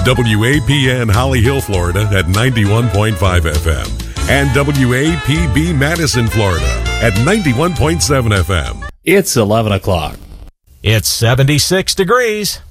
WAPN Holly Hill, Florida at 91.5 FM. And WAPB Madison, Florida at 91.7 FM. It's 11 o'clock. It's 76 degrees.